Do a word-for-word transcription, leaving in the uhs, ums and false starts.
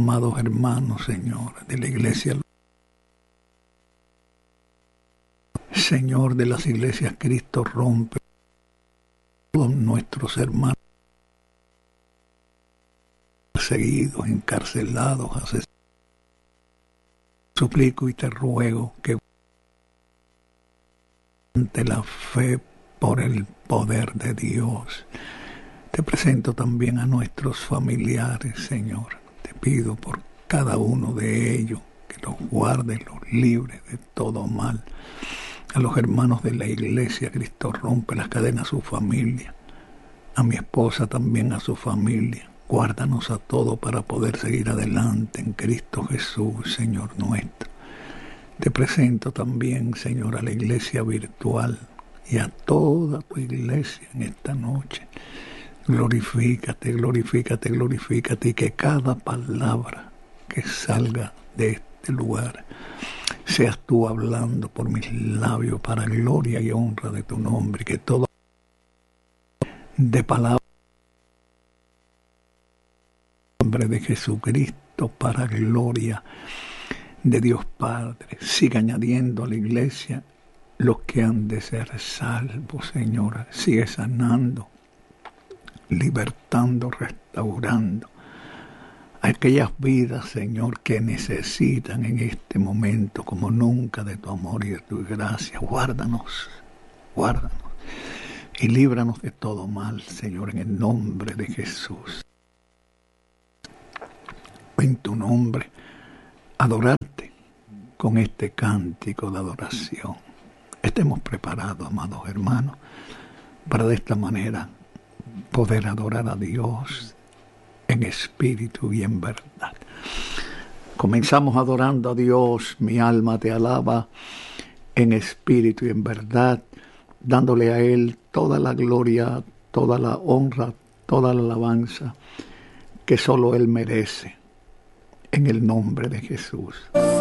amados hermanos, Señor, de la iglesia, Señor, de las iglesias, Cristo rompe todos nuestros hermanos perseguidos, encarcelados, asesinados. Suplico y te ruego que ante la fe por el poder de Dios. Te presento también a nuestros familiares, Señor. Te pido por cada uno de ellos que los guarde, los libre de todo mal. A los hermanos de la iglesia, Cristo rompe las cadenas a su familia. A mi esposa también, a su familia. Guárdanos a todos para poder seguir adelante en Cristo Jesús, Señor nuestro. Te presento también, Señor, a la iglesia virtual y a toda tu iglesia en esta noche. Glorifícate, glorifícate, glorifícate, y que cada palabra que salga de este lugar seas tú hablando por mis labios para gloria y honra de tu nombre, y que todo de palabra nombre de Jesucristo para gloria de Dios Padre. Siga añadiendo a la iglesia los que han de ser salvos, Señora. Sigue sanando, libertando, restaurando aquellas vidas, Señor, que necesitan en este momento como nunca de tu amor y de tu gracia. Guárdanos, guárdanos y líbranos de todo mal, Señor, en el nombre de Jesús. En tu nombre, adorarte con este cántico de adoración. Estemos preparados, amados hermanos, para de esta manera poder adorar a Dios en espíritu y en verdad. Comenzamos adorando a Dios, mi alma te alaba en espíritu y en verdad, dándole a Él toda la gloria, toda la honra, toda la alabanza que solo Él merece, en el nombre de Jesús.